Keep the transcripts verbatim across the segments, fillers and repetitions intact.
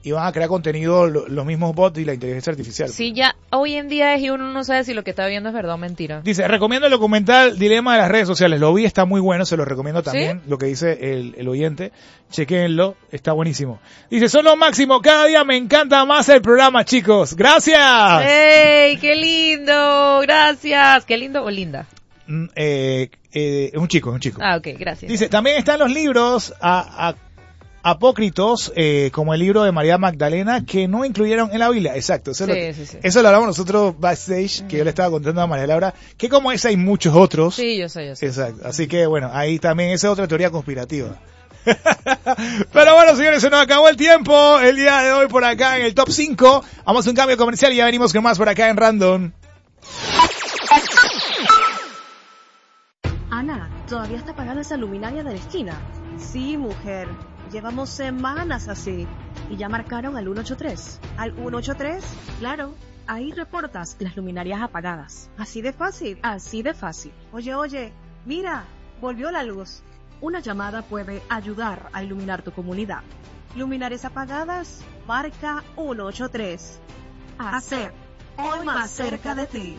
y van a crear contenido lo, los mismos bots y la inteligencia artificial. Sí, ya hoy en día es y uno no sabe si lo que está viendo es verdad o mentira. Dice, recomiendo el documental Dilema de las redes sociales. Lo vi, está muy bueno, se lo recomiendo también, ¿Sí? lo que dice el, el oyente. Chequénlo, está buenísimo. Dice, son lo máximo, cada día me encanta más el programa, chicos. ¡Gracias! ¡Ey, qué lindo! Gracias. ¿Qué lindo o linda? Mm, eh, eh, es un chico, es un chico. Ah, ok, gracias. Dice, también están los libros a, a apócritos, eh, como el libro de María Magdalena, que no incluyeron en la Biblia. Exacto, eso, Sí, es lo que, sí, sí. eso lo hablamos nosotros backstage, mm. que yo le estaba contando a María Laura, que como esa hay muchos otros. Sí, yo sé, yo sé. Exacto, así que bueno, ahí también esa es otra teoría conspirativa. Pero bueno, señores, se nos acabó el tiempo el día de hoy por acá en el Top cinco. Vamos a un cambio comercial y ya venimos con más por acá en Random. Ana, ¿todavía está apagada esa luminaria de la esquina? Sí, mujer. Llevamos semanas así. ¿Y ya marcaron al uno ocho tres? ¿Al uno ocho tres? Claro, ahí reportas las luminarias apagadas. ¿Así de fácil? Así de fácil. Oye, oye, mira, volvió la luz. Una llamada puede ayudar a iluminar tu comunidad. Luminarias apagadas, marca uno ocho tres. Hacer hoy más cerca de ti.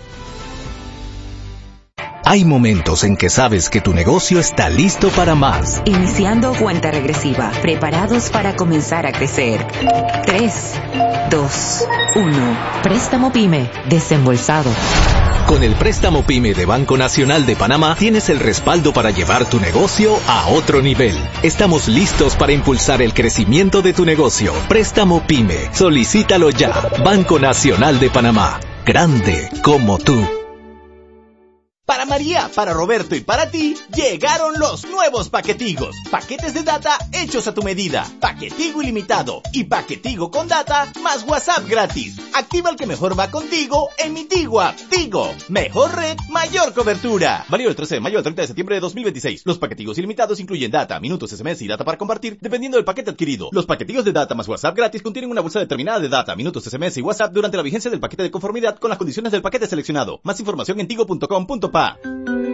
Hay momentos en que sabes que tu negocio está listo para más. Iniciando cuenta regresiva, preparados para comenzar a crecer. tres, dos, uno. Préstamo PYME, desembolsado. Con el préstamo PYME de Banco Nacional de Panamá tienes el respaldo para llevar tu negocio a otro nivel. Estamos listos para impulsar el crecimiento de tu negocio. Préstamo PYME, solicítalo ya. Banco Nacional de Panamá, grande como tú. Para María, para Roberto y para ti, llegaron los nuevos paquetigos. Paquetes de data hechos a tu medida. Paquetigo ilimitado y paquetigo con data más WhatsApp gratis. Activa el que mejor va contigo en mi Tigo app. Tigo, mejor red, mayor cobertura. Válido del trece de mayo al treinta de septiembre de dos mil veintiséis. Los paquetigos ilimitados incluyen data, minutos, S M S y data para compartir, dependiendo del paquete adquirido. Los paquetigos de data más WhatsApp gratis contienen una bolsa determinada de data, minutos, S M S y WhatsApp durante la vigencia del paquete de conformidad con las condiciones del paquete seleccionado. Más información en tigo punto com punto pa.